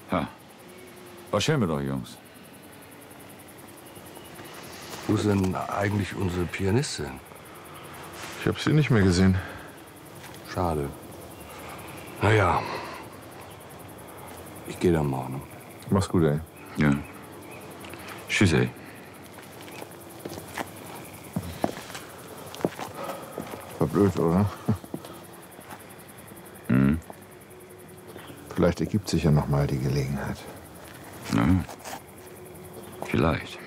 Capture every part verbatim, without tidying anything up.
Ja. Was schön mit euch, Jungs. Wo ist denn eigentlich unsere Pianistin? Ich habe sie nicht mehr gesehen. Schade. Naja. Ich gehe dann mal. Ne? Mach's gut, ey. Ja. Tschüss, ey. War blöd, oder? Mhm. Vielleicht ergibt sich ja noch mal die Gelegenheit. Ja. Vielleicht.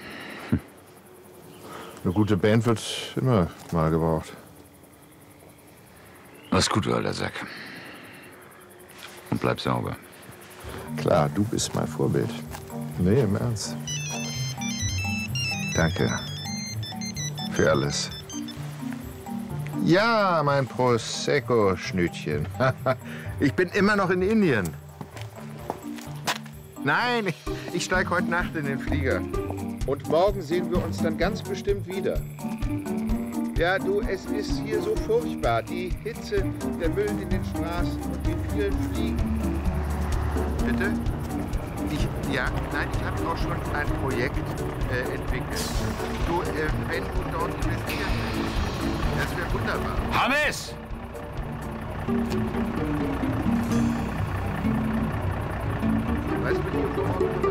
Eine gute Band wird immer mal gebraucht. Mach's gut, du alter Sack. Und bleib sauber. Klar, du bist mein Vorbild. Nee, im Ernst. Danke. Für alles. Ja, mein Prosecco-Schnütchen. Ich bin immer noch in Indien. Nein, ich, ich steige heute Nacht in den Flieger. Und morgen sehen wir uns dann ganz bestimmt wieder. Ja, du, es ist hier so furchtbar. Die Hitze, der Müll in den Straßen und die vielen Fliegen. Bitte? Ich, ja, nein, ich habe auch schon ein Projekt äh, entwickelt. Du, äh, wenn du dort investiert bist, das wäre wunderbar. Hammes! Weißt du, wenn ich so